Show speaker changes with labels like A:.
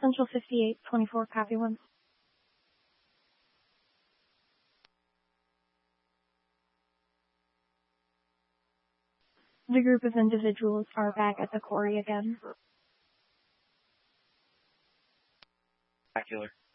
A: Central 5824, copy 1. The group of individuals are back at the quarry again.
B: Spectacular.